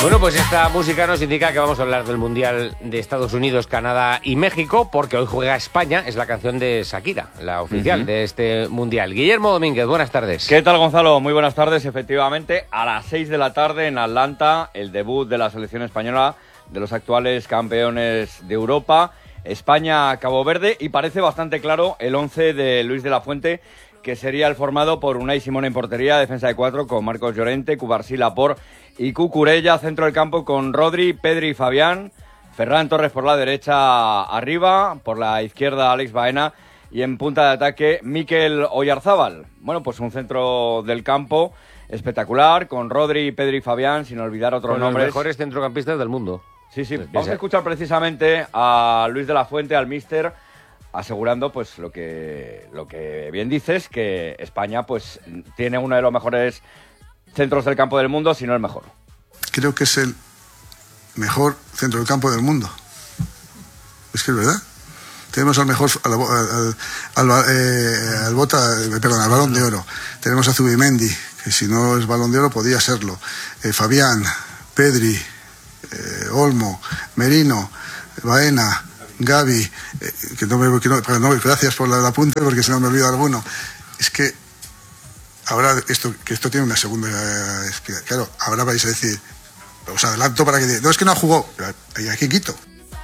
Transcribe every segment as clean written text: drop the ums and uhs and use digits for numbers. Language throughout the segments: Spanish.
Bueno, pues esta música nos indica que vamos a hablar del Mundial de Estados Unidos, Canadá y México, porque hoy juega España, es la canción de Shakira, la oficial de este Mundial. Guillermo Domínguez, buenas tardes. ¿Qué tal, Gonzalo? Muy buenas tardes. Efectivamente, a las 6 de la tarde en Atlanta, el debut de la selección española, de los actuales campeones de Europa, España-Cabo Verde, y parece bastante claro el 11 de Luis de la Fuente, que sería el formado por Unai Simón en portería, defensa de 4 con Marcos Llorente, Cubarsí, Laporte y Cucurella, centro del campo con Rodri, Pedri y Fabián, Ferran Torres por la derecha arriba, por la izquierda Alex Baena y en punta de ataque Mikel Oyarzábal. Bueno, pues un centro del campo espectacular con Rodri, Pedri y Fabián, sin olvidar otros nombres. Los mejores centrocampistas del mundo. Sí, sí, vamos a escuchar precisamente a Luis de la Fuente, al míster, asegurando pues lo que bien dices, que España pues tiene uno de los mejores centros del campo del mundo, si no el mejor. Creo que es el mejor centro del campo del mundo. Es que es verdad. Tenemos al mejor al Balón de Oro. Tenemos a Zubimendi, que si no es Balón de Oro podía serlo. Fabián, Pedri, Olmo, Merino, Baena, Gavi, gracias por el apunte porque si no me olvido alguno. Es que ahora esto tiene una segunda claro, ahora vais a decir, os adelanto para que no, es que no jugó, ¿y a quién quito?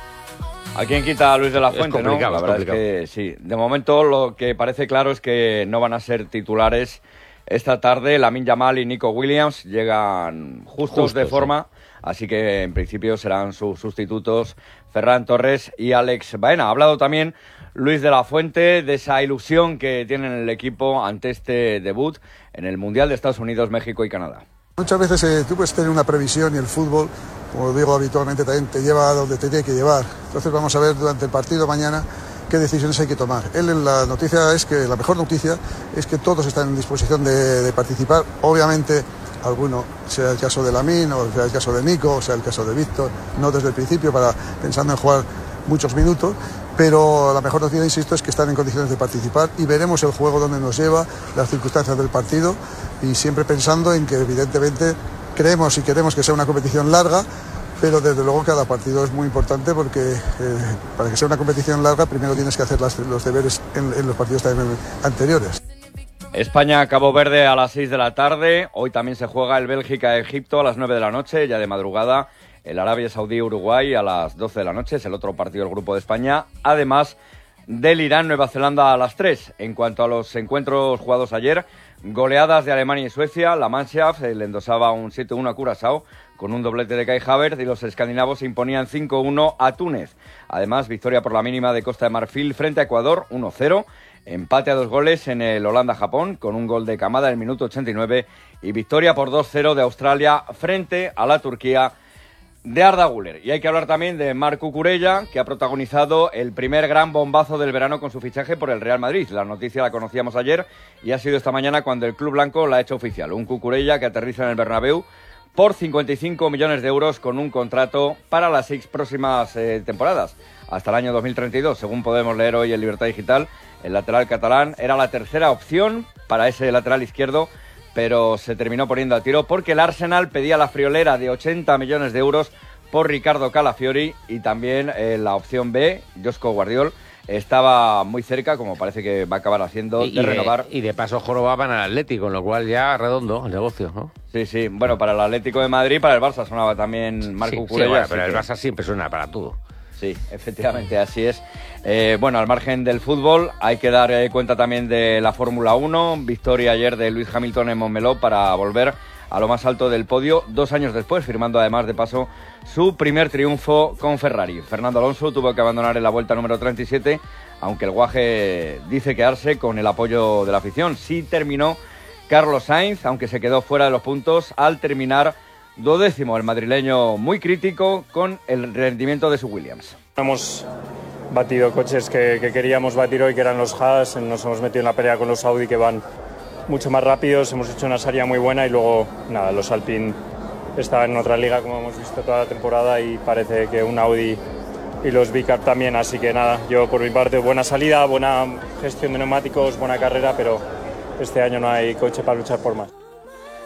¿A quién quita a Luis de la Fuente? Es complicado, ¿no? La verdad es que sí. De momento lo que parece claro es que no van a ser titulares esta tarde. Lamine Yamal y Nico Williams llegan justos de forma, así que en principio serán sus sustitutos Ferran Torres y Alex Baena. Ha hablado también Luis de la Fuente de esa ilusión que tiene en el equipo ante este debut en el Mundial de Estados Unidos, México y Canadá. Muchas veces tú puedes tener una previsión y el fútbol, como digo habitualmente, también te lleva a donde te tiene que llevar. Entonces vamos a ver durante el partido mañana qué decisiones hay que tomar. La mejor noticia es que todos están en disposición de participar. Obviamente, alguno, sea el caso de Lamine, o sea el caso de Nico, o sea el caso de Víctor, no desde el principio, pensando en jugar muchos minutos, pero la mejor noticia, insisto, es que están en condiciones de participar y veremos el juego donde nos lleva, las circunstancias del partido, y siempre pensando en que evidentemente creemos y queremos que sea una competición larga, pero desde luego cada partido es muy importante porque para que sea una competición larga primero tienes que hacer los deberes en los partidos también anteriores. España-Cabo Verde a las 6 de la tarde. Hoy también se juega el Bélgica-Egipto a las 9 de la noche, ya de madrugada. El Arabia Saudí-Uruguay a las 12 de la noche, es el otro partido del grupo de España. Además del Irán-Nueva Zelanda a las 3. En cuanto a los encuentros jugados ayer, goleadas de Alemania y Suecia. La Mannschaft le endosaba un 7-1 a Curazao con un doblete de Kai Havertz y los escandinavos se imponían 5-1 a Túnez. Además, victoria por la mínima de Costa de Marfil frente a Ecuador, 1-0. Empate a 2 goles en el Holanda-Japón con un gol de Kamada en el minuto 89 y victoria por 2-0 de Australia frente a la Turquía de Arda Güler. Y hay que hablar también de Marc Cucurella, que ha protagonizado el primer gran bombazo del verano con su fichaje por el Real Madrid. La noticia la conocíamos ayer y ha sido esta mañana cuando el club blanco la ha hecho oficial. Un Cucurella que aterriza en el Bernabéu por 55 millones de euros con un contrato para las 6 próximas temporadas, hasta el año 2032, según podemos leer hoy en Libertad Digital. El lateral catalán era la tercera opción para ese lateral izquierdo, pero se terminó poniendo a tiro porque el Arsenal pedía la friolera de 80 millones de euros por Ricardo Calafiori y también la opción B, Josko Guardiol, estaba muy cerca, como parece que va a acabar haciendo, de renovar. Y de paso jorobaban al Atlético, con lo cual ya redondo el negocio, ¿no? Sí, sí. Bueno, para el Atlético de Madrid, para el Barça sonaba también Marc Cucurella. Sí, bueno, pero el Barça siempre suena para todo. Sí, efectivamente, así es. Bueno, al margen del fútbol, hay que dar cuenta también de la Fórmula 1. Victoria ayer de Lewis Hamilton en Montmeló para volver a lo más alto del podio 2 años después, firmando además de paso su primer triunfo con Ferrari. Fernando Alonso tuvo que abandonar en la vuelta número 37, aunque el guaje dice quedarse con el apoyo de la afición. Sí terminó Carlos Sainz, aunque se quedó fuera de los puntos al terminar 12º, el madrileño muy crítico con el rendimiento de su Williams. Hemos batido coches que queríamos batir hoy, que eran los Haas, nos hemos metido en la pelea con los Audi que van mucho más rápidos, hemos hecho una salida muy buena y luego nada, los Alpine estaban en otra liga como hemos visto toda la temporada y parece que un Audi y los Vicar también, así que nada, yo por mi parte buena salida, buena gestión de neumáticos, buena carrera, pero este año no hay coche para luchar por más.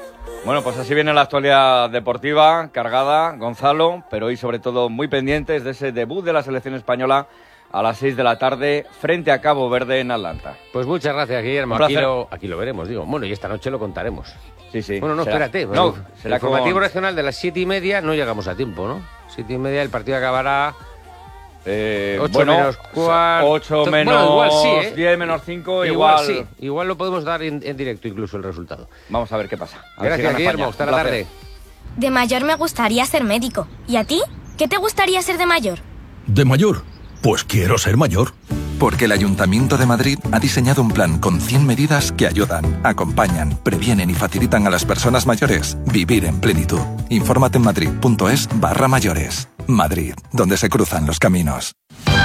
Bueno, pues así viene la actualidad deportiva, cargada, Gonzalo, pero hoy sobre todo muy pendientes de ese debut de la selección española a las 6 de la tarde frente a Cabo Verde en Atlanta. Pues muchas gracias, Guillermo. Aquí lo veremos, digo. Bueno, y esta noche lo contaremos. Sí. Bueno, espérate. El informativo regional de las 7:30 no llegamos a tiempo, ¿no? 7:30 el partido acabará... 8 menos 4... 8 menos bueno, igual sí, 10 menos 5, igual sí. Igual lo podemos dar en directo incluso el resultado. Vamos a ver qué pasa. Gracias, Guillermo. Hasta la tarde. De mayor me gustaría ser médico. ¿Y a ti? ¿Qué te gustaría ser de mayor? ¿De mayor? Pues quiero ser mayor. Porque el Ayuntamiento de Madrid ha diseñado un plan con 100 medidas que ayudan, acompañan, previenen y facilitan a las personas mayores vivir en plenitud. Infórmate en madrid.es/mayores. Madrid, donde se cruzan los caminos.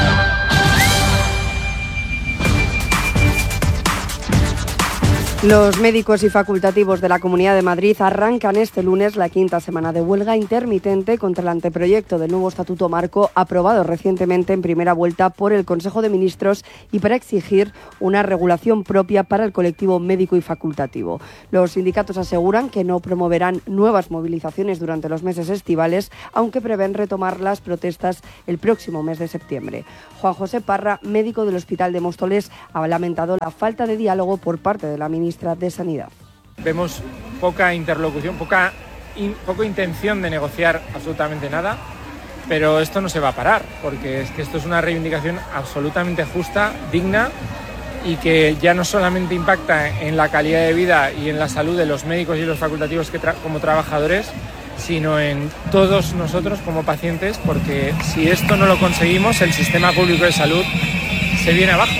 Los médicos y facultativos de la Comunidad de Madrid arrancan este lunes la 5ª semana de huelga intermitente contra el anteproyecto del nuevo Estatuto Marco aprobado recientemente en primera vuelta por el Consejo de Ministros y para exigir una regulación propia para el colectivo médico y facultativo. Los sindicatos aseguran que no promoverán nuevas movilizaciones durante los meses estivales, aunque prevén retomar las protestas el próximo mes de septiembre. Juan José Parra, médico del Hospital de Móstoles, ha lamentado la falta de diálogo por parte de la ministra de Sanidad. Vemos poca interlocución, poca intención de negociar absolutamente nada, pero esto no se va a parar, porque es que esto es una reivindicación absolutamente justa, digna, y que ya no solamente impacta en la calidad de vida y en la salud de los médicos y los facultativos como trabajadores, sino en todos nosotros como pacientes, porque si esto no lo conseguimos, el sistema público de salud se viene abajo.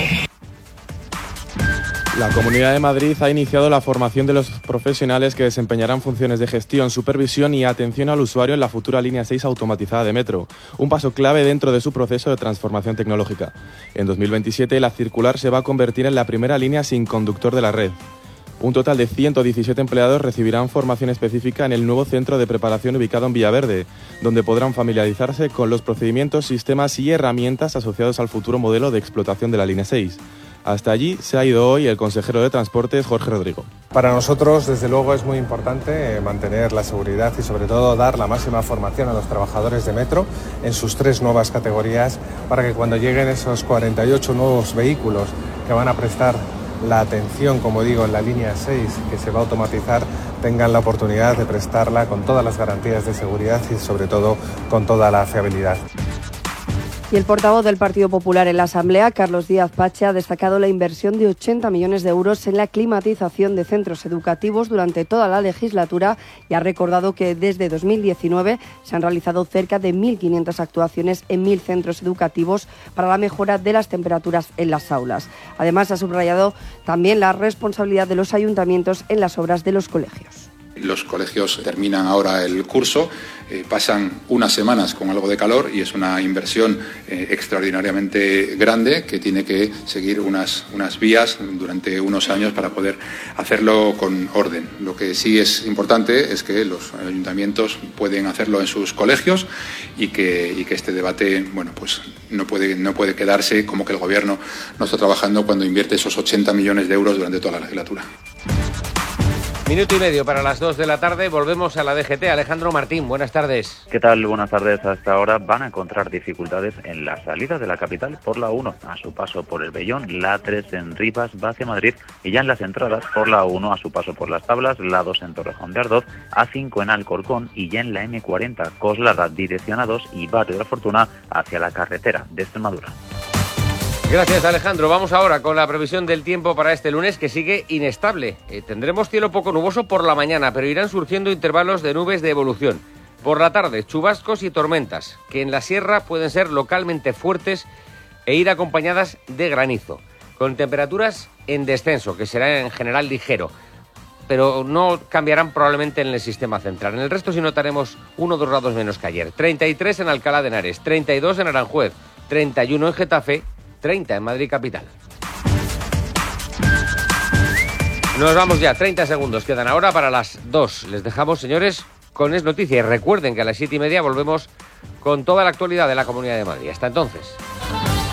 La Comunidad de Madrid ha iniciado la formación de los profesionales que desempeñarán funciones de gestión, supervisión y atención al usuario en la futura línea 6 automatizada de metro, un paso clave dentro de su proceso de transformación tecnológica. En 2027 la circular se va a convertir en la primera línea sin conductor de la red. Un total de 117 empleados recibirán formación específica en el nuevo centro de preparación ubicado en Villaverde, donde podrán familiarizarse con los procedimientos, sistemas y herramientas asociados al futuro modelo de explotación de la línea 6. Hasta allí se ha ido hoy el consejero de Transportes, Jorge Rodrigo. Para nosotros, desde luego, es muy importante mantener la seguridad y, sobre todo, dar la máxima formación a los trabajadores de metro en sus 3 nuevas categorías para que cuando lleguen esos 48 nuevos vehículos que van a prestar la atención, como digo, en la línea 6, que se va a automatizar, tengan la oportunidad de prestarla con todas las garantías de seguridad y, sobre todo, con toda la fiabilidad. Y el portavoz del Partido Popular en la Asamblea, Carlos Díaz Pache, ha destacado la inversión de 80 millones de euros en la climatización de centros educativos durante toda la legislatura y ha recordado que desde 2019 se han realizado cerca de 1.500 actuaciones en 1.000 centros educativos para la mejora de las temperaturas en las aulas. Además, ha subrayado también la responsabilidad de los ayuntamientos en las obras de los colegios. Los colegios terminan ahora el curso, pasan unas semanas con algo de calor y es una inversión extraordinariamente grande que tiene que seguir unas vías durante unos años para poder hacerlo con orden. Lo que sí es importante es que los ayuntamientos pueden hacerlo en sus colegios y que este debate, bueno, pues no puede quedarse como que el Gobierno no está trabajando cuando invierte esos 80 millones de euros durante toda la legislatura. Minuto y medio para las 2 de la tarde, volvemos a la DGT. Alejandro Martín, buenas tardes. ¿Qué tal? Buenas tardes. Hasta ahora van a encontrar dificultades en la salida de la capital por la 1, a su paso por el Bellón, la 3 en Rivas, va hacia Madrid, y ya en las entradas por la 1, a su paso por Las Tablas, la 2 en Torrejón de Ardoz, A5 en Alcorcón y ya en la M40, Coslada, dirección A2 y Barrio de la Fortuna hacia la carretera de Extremadura. Gracias, Alejandro. Vamos ahora con la previsión del tiempo para este lunes, que sigue inestable. Tendremos cielo poco nuboso por la mañana, pero irán surgiendo intervalos de nubes de evolución. Por la tarde, chubascos y tormentas, que en la sierra pueden ser localmente fuertes e ir acompañadas de granizo, con temperaturas en descenso, que será en general ligero, pero no cambiarán probablemente en el sistema central. En el resto sí notaremos 1 o 2 grados menos que ayer. 33 en Alcalá de Henares, 32 en Aranjuez, 31 en Getafe, 30 en Madrid capital. Nos vamos ya, 30 segundos quedan ahora para las 2. Les dejamos, señores, con Es Noticia. Y recuerden que a las 7:30 volvemos con toda la actualidad de la Comunidad de Madrid. Hasta entonces.